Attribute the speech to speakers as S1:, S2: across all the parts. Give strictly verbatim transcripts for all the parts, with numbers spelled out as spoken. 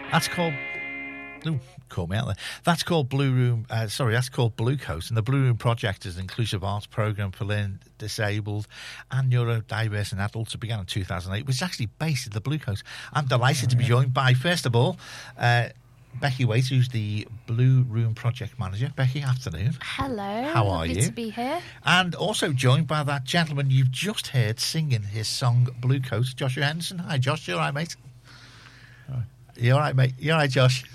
S1: That's called... Ooh, caught me out there. That's called Blue Room... Uh, sorry, that's called Blue Coast. And the Blue Room Project is an inclusive arts programme for learning disabled and neurodiverse and adults. It began in two thousand eight. It was actually based at the Blue Coast. I'm delighted oh, to be yeah. joined by, first of all... Uh, Becky Waite, who's the Blue Room Project Manager. Becky, afternoon.
S2: Hello.
S1: How are
S2: Good
S1: you?
S2: to be here.
S1: And also joined by that gentleman you've just heard singing his song Blue Coast, Joshua Henderson. Hi, Josh. You all right, mate? Hi. You all right, mate? You all right, Josh?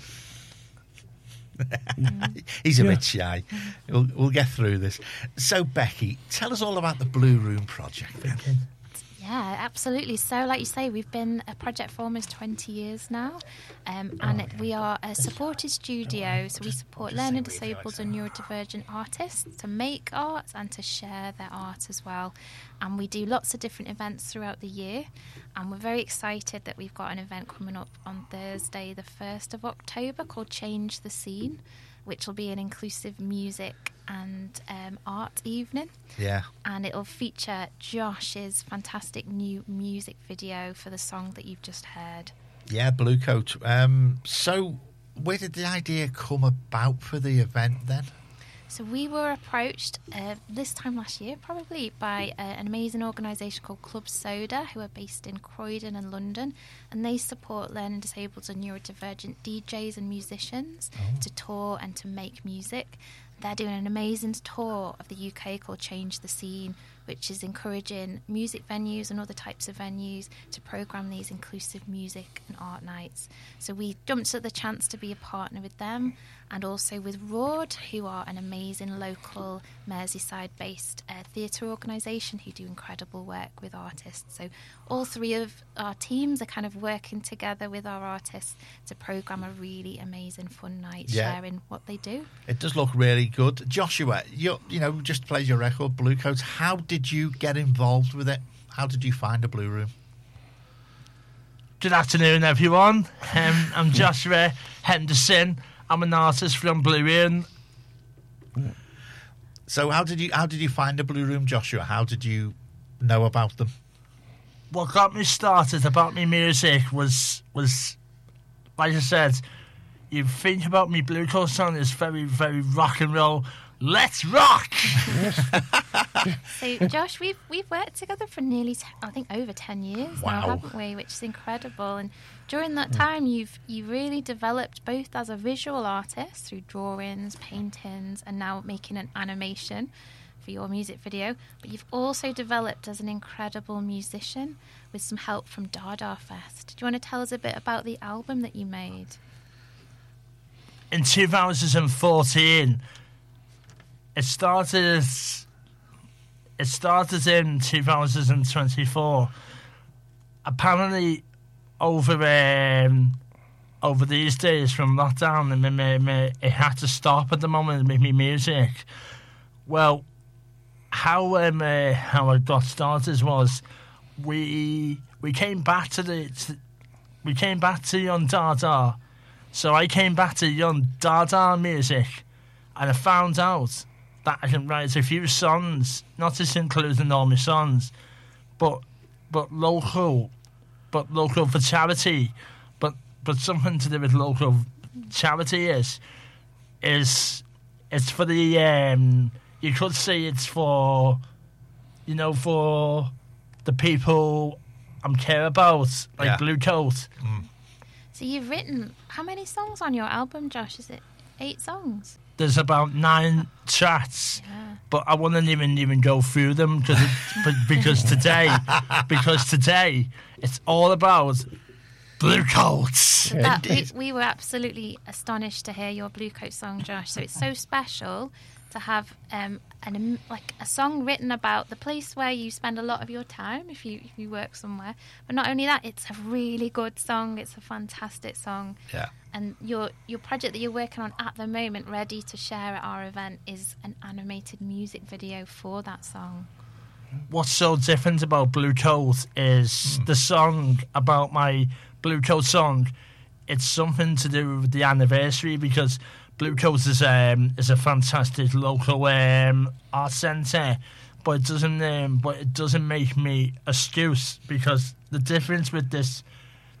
S1: Mm. He's a yeah. bit shy. We'll, we'll get through this. So, Becky, tell us all about the Blue Room Project then.
S2: Yeah, absolutely. So, like you say, we've been a project for almost twenty years now, um, and it, we are a supported studio, so we support learning disabled and neurodivergent artists to make art and to share their art as well. And we do lots of different events throughout the year, and we're very excited that we've got an event coming up on Thursday, the first of October, called Change the Scene, which will be an inclusive music and um, art evening.
S1: Yeah.
S2: And it'll feature Josh's fantastic new music video for the song that you've just heard.
S1: Yeah, Blue Coat. Um, so where did the idea come about for the event then?
S2: So we were approached uh, this time last year, probably, by uh, an amazing organisation called Club Soda, who are based in Croydon and London, and they support learning disabled and neurodivergent D Js and musicians oh. to tour and to make music. They're doing an amazing tour of the U K called Change the Scene, which is encouraging music venues and other types of venues to programme these inclusive music and art nights. So we jumped at the chance to be a partner with them, and also with Roard, who are an amazing local Merseyside-based uh, theatre organisation who do incredible work with artists. So all three of our teams are kind of working together with our artists to programme a really amazing fun night, yeah. sharing what they do.
S1: It does look really good. Joshua, you you know, just played your record, Blue Coats. How did you get involved with it? How did you find a Blue Room?
S3: Good afternoon, everyone. Um, I'm Joshua Henderson. I'm an artist from Blue Room.
S1: So how did you how did you find a Blue Room, Joshua? How did you know about them?
S3: What got me started about my music was was like I said, you think about me Blue Coat song is very, very rock and roll. Let's rock!
S2: So, Josh, we've we've worked together for nearly, ten, I think, over ten years
S1: wow.
S2: now, haven't we? Which is incredible. And during that time, you've you really developed both as a visual artist through drawings, paintings, and now making an animation for your music video. But you've also developed as an incredible musician with some help from Dada Fest. Do you want to tell us a bit about the album that you made?
S3: In two thousand fourteen, it started. It started in two thousand twenty-four. Apparently, over um, over these days from lockdown, and me, me, it had to stop at the moment with my music. Well, how um, uh, how I got started was we we came back to the to, we came back to Young Dada. So I came back to Young Dada music, and I found out that I can write a few songs, not just including all my songs, but but local, but local for charity, but but something to do with local charity is is it's for the um, you could say it's for, you know, for the people I care about, like yeah. Blue Coat.
S1: Mm.
S2: So you've written how many songs on your album, Josh? Is it eight songs?
S3: There's about nine tracks,
S2: yeah.
S3: but I wouldn't even even go through them because because today because today it's all about Blue Coats.
S2: That, we, we were absolutely astonished to hear your Blue Coat song, Josh. So it's so special to have um, an, like a song written about the place where you spend a lot of your time if you if you work somewhere. But not only that, it's a really good song. It's a fantastic song.
S1: Yeah.
S2: And your your project that you're working on at the moment, ready to share at our event, is an animated music video for that song.
S3: What's so different about Blue Coat is mm. the song about my Blue Coat song. It's something to do with the anniversary because Blue Coat is um is a fantastic local um art centre, but it doesn't um, but it doesn't make me excuse because the difference with this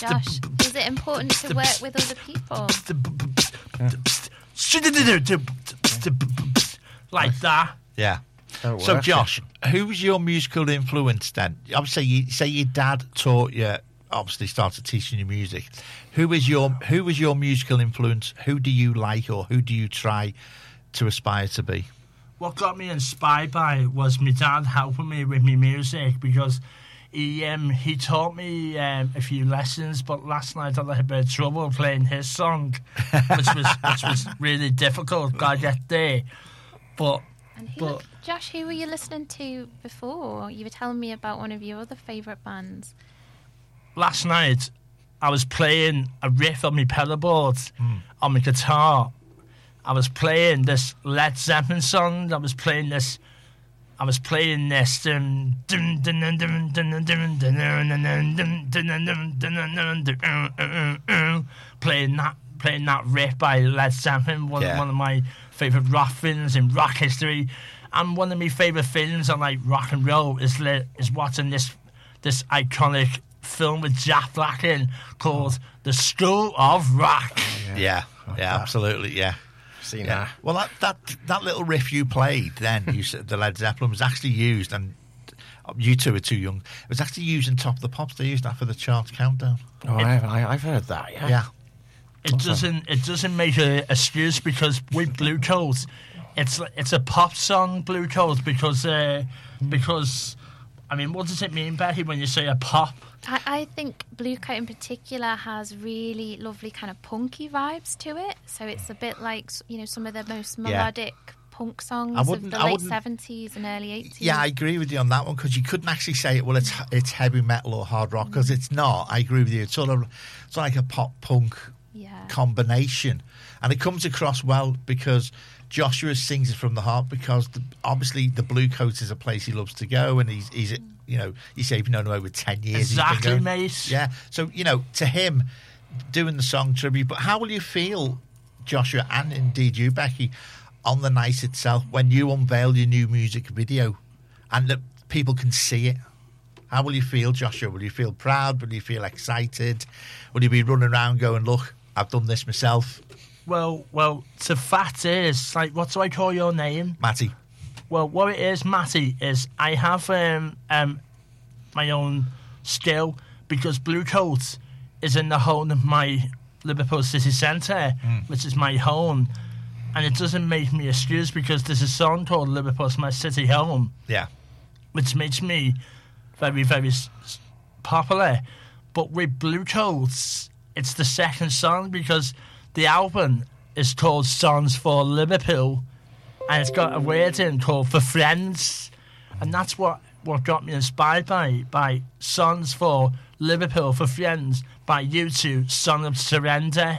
S2: Josh, is it important to work with other people?
S3: Like that.
S1: Yeah.
S4: Oh,
S1: So,
S4: work
S1: Josh, who was your musical influence then? Obviously, you say your dad taught you. Obviously, started teaching you music. Who was your Who was your musical influence? Who do you like, or who do you try to aspire to be?
S3: What got me inspired by it was my dad helping me with my music, because he um, he taught me um, a few lessons, but last night I had a bit of trouble playing his song, which was which was really difficult. Got to get there, but
S2: And who,
S3: but
S2: Josh, who were you listening to before? You were telling me about one of your other favourite bands.
S3: last night I was playing a riff on my pedal board on my guitar. I was playing this Led Zeppelin song. I was playing this. I was playing this. Um, playing that, playing that riff by Led Zeppelin. One,
S1: Yeah.
S3: one of my favourite rock films in rock history, and one of my favourite films on like rock and roll is li- is watching this this iconic film with Jack Black in called The School of Rock.
S1: Yeah, yeah, absolutely, yeah.
S4: Seen
S1: Yeah.
S4: that.
S1: Well, that, that that little riff you played then, you said the Led Zeppelin, was actually used, and you two are too young. It was actually used in Top of the Pops. They used that for the chart countdown.
S4: Oh, I, I, I've heard that. Yeah.
S1: Yeah,
S3: It doesn't. It doesn't make a excuse, because with Blue Coat, it's li- it's a pop song, Blue Coat, because uh, because I mean, what does it mean, Betty, when you say a pop?
S2: I, I think Blue Coat in particular has really lovely kind of punky vibes to it. So it's a bit like, you know, some of the most melodic punk songs
S1: I
S2: of
S1: wouldn't-
S2: the
S1: I
S2: late
S1: wouldn't-
S2: seventies and early eighties.
S1: yeah, I agree with you on that one, because you couldn't actually say it. Well, it's it's heavy metal or hard rock, because it's not. I agree with you. It's sort of it's like a pop punk
S2: Yeah.
S1: combination, and it comes across well because Joshua sings it from the heart, because the, obviously the Blue Coat is a place he loves to go, and he's he's you know you say you've known him over ten years. he's been
S3: Exactly,
S1: going-
S3: mate.
S1: Yeah, so you know to him doing the song tribute. But how will you feel, Joshua, and indeed you, Becky, on the night itself when you unveil your new music video and that people can see it? How will you feel, Joshua? Will you feel proud? Will you feel excited? Will you be running around going, look, I've done this myself?
S3: Well, well, the fact is, like, what do I call your name?
S1: Matty.
S3: Well, what it is, Matty, is I have um, um, my own skill, because Blue Coat is in the home of my Liverpool city centre, which is my home. And it doesn't make me excuse, because there's a song called Liverpool's My City Home,
S1: Yeah.
S3: which makes me very, very s- s- popular. But with Blue Coats, it's the second song, because the album is called Songs for Liverpool, and it's got a word in called For Friends, and that's what, what got me inspired by by Songs for Liverpool for Friends by U two, Song of Surrender.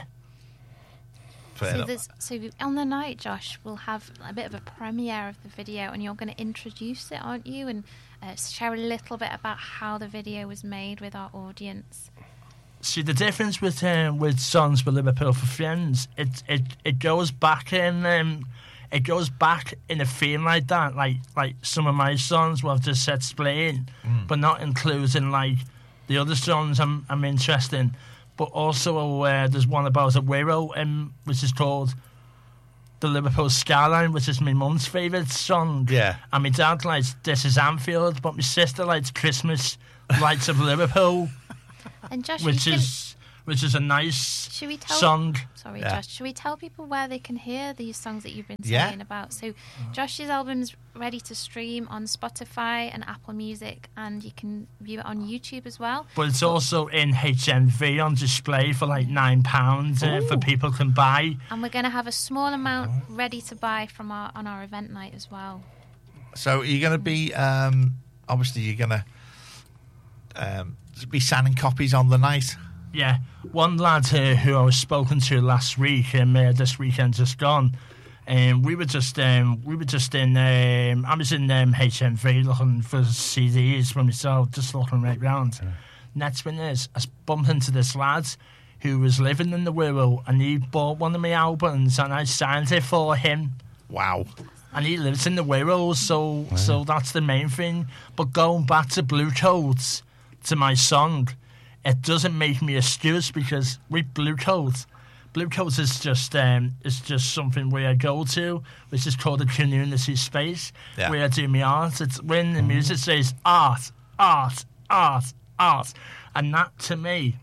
S1: Fair
S2: So,
S1: enough.
S2: there's, so on the night, Josh, we'll have a bit of a premiere of the video, and you're going to introduce it, aren't you? And uh, share a little bit about how the video was made with our audience.
S3: See, the difference with um, with Songs for Liverpool for Friends, it it, it goes back in um, it goes back in a theme like that, like like some of my songs what I've just said explain, but not including like the other songs I'm I'm interested in. But also uh, there's one about a widow, um, which is called The Liverpool Skyline, which is my mum's favourite song.
S1: Yeah.
S3: And my dad likes This Is Anfield, but my sister likes Christmas Lights of Liverpool,
S2: And Josh,
S3: which
S2: you can,
S3: is which is a nice
S2: should we tell?
S3: song.
S2: Sorry,
S1: Yeah.
S2: Josh. Should we tell people where they can hear these songs that you've been
S1: Yeah.
S2: saying about? So, Josh's album's ready to stream on Spotify and Apple Music, and you can view it on YouTube as well.
S3: But it's also in H M V on display for like nine pounds uh, for people can buy.
S2: And we're going to have a small amount ready to buy from our on our event night as well.
S1: So you're going to be, um, obviously you're going to um, be signing copies on the night.
S3: Yeah, one lad uh, who I was spoken to last week, um, uh, this weekend just gone, and um, we were just um, we were just in um, I was in um, H M V looking for C Ds for myself, just looking right round. Next thing is, I bumped into this lad who was living in the Wirral, and he bought one of my albums, and I signed it for him.
S1: Wow.
S3: And he lives in the Wirral, so so that's the main thing. But going back to Blue Coats, to my song, it doesn't make me a steward because with Blue Coat, Blue Coat is just um, is just something where I go to, which is called a community space
S1: Yeah.
S3: where I do my art. It's when the music says art, art, art, art, and that to me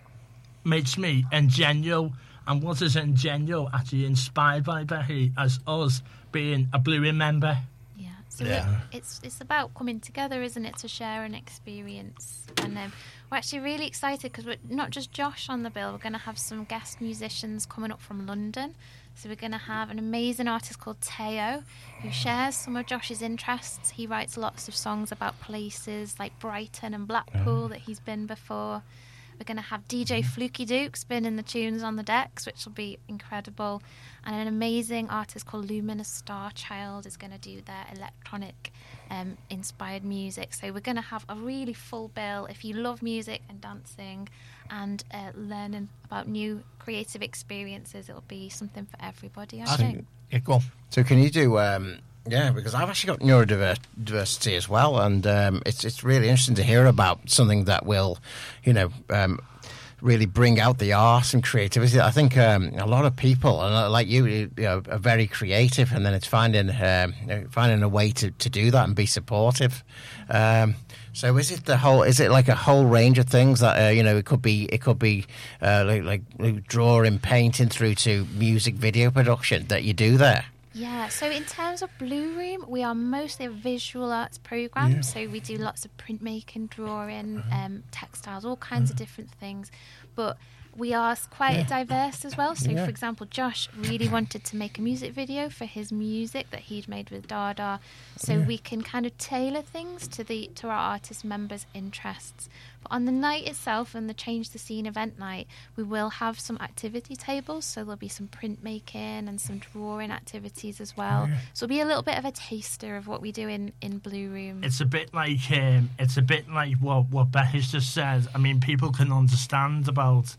S3: makes me ingenuine. And what is ingenuine actually inspired by Becky as us being a Blue Room member.
S2: Yeah, so
S1: Yeah.
S2: It, it's it's about coming together, isn't it, to share an experience. And um, we're actually really excited because we're not just Josh on the bill. We're going to have some guest musicians coming up from London. So we're going to have an amazing artist called Teo, who shares some of Josh's interests. He writes lots of songs about places like Brighton and Blackpool that he's been before. We're going to have D J Fluky Duke spinning the tunes on the decks, which will be incredible. And an amazing artist called Luminous Starchild is going to do their electronic um, inspired music. So we're going to have a really full bill. If you love music and dancing and uh, learning about new creative experiences, it'll be something for everybody, I,
S1: I
S2: think.
S1: think, yeah, go on.
S4: So can you do? Um, yeah, because I've actually got neurodiversity as well, and um, it's it's really interesting to hear about something that will, you know. Um, really bring out the art and creativity. I think um, a lot of people, and uh, like you, you know, are very creative, and then it's finding um, finding a way to, to do that and be supportive. Um, so is it the whole? Is it like a whole range of things that uh, you know? It could be it could be uh, like, like, like drawing, painting, through to music video production that you do there.
S2: Yeah, so in terms of Blue Room, we are mostly a visual arts program.
S4: Yeah.
S2: So we do lots of printmaking, drawing, um, textiles, all kinds of different things. But we are quite diverse as well. So,
S4: Yeah.
S2: for example, Josh really wanted to make a music video for his music that he'd made with Dada. So
S4: Yeah.
S2: we can kind of tailor things to the to our artist members' interests. But on the night itself and the Change the Scene event night, we will have some activity tables. So there'll be some printmaking and some drawing activities as well. So it'll be a little bit of a taster of what we do in, in Blue Room.
S3: It's a bit like um, it's a bit like what what Becky's just said. I mean, people can understand about.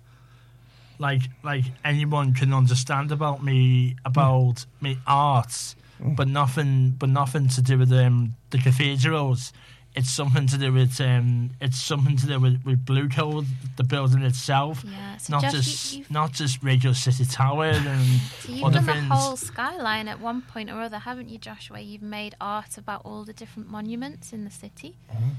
S3: Like, like anyone can understand about me, about me arts, but nothing, but nothing to do with um, the cathedrals. It's something to do with, um, it's something to do with, with Blue Code, the building itself.
S2: Yeah, so
S3: not
S2: Josh,
S3: just,
S2: you, you've,
S3: not just Radio City Tower and
S2: so you've
S3: other
S2: done the
S3: things.
S2: whole skyline at one point or other, haven't you, Josh? Where you've made art about all the different monuments in the city.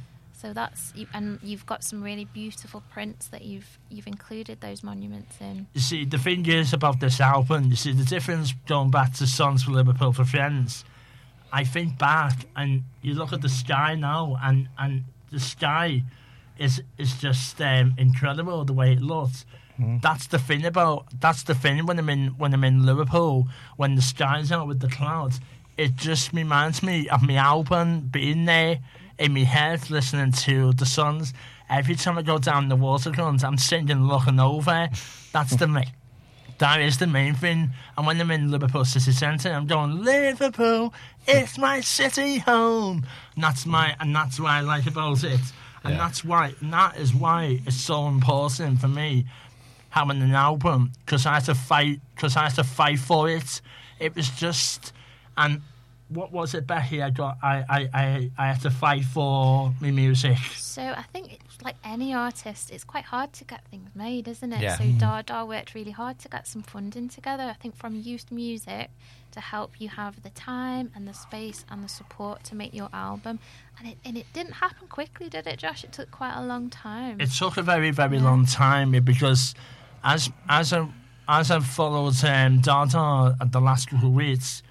S2: So that's you, and you've got some really beautiful prints that you've you've included those monuments in.
S3: You see, the thing is about this album, you see, the difference going back to Songs for Liverpool for Friends, I think back and you look at the sky now, and, and the sky is is just um, incredible the way it looks. Mm. That's the thing about that's the thing when I'm in when I'm in Liverpool, when the sky's out with the clouds, it just reminds me of my album being there in my head, listening to the Sons. Every time I go down the waterfront, I'm singing Looking Over. That's the main. That is the main thing. And when I'm in Liverpool City Centre, I'm going, Liverpool, it's my city home. And that's my, and that's what I like about it. And
S1: Yeah.
S3: that's why, and that is why it's so important for me having an album, because I had to fight, because I had to fight for it. It was just, and what was it, Becky? I got, I, I, I, I had to fight for my music.
S2: So I think it's like any artist, it's quite hard to get things made, isn't it?
S1: Yeah.
S2: So Dada worked really hard to get some funding together. I think from Youth Music to help you have the time and the space and the support to make your album. And it and it didn't happen quickly, did it, Josh? It took quite a long time.
S3: It took a very, very
S2: Yeah.
S3: long time because as as I as I've followed um, Dada the last couple of weeks,